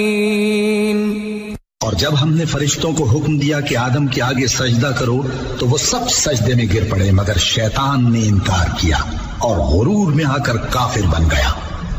और जब हमने फरिश्तों को हुक्म दिया कि आदम के आगे सजदा करो तो वो सब सजदे में गिर पड़े, मगर शैतान ने इनकार किया और गुरूर में आकर काफिर बन गया।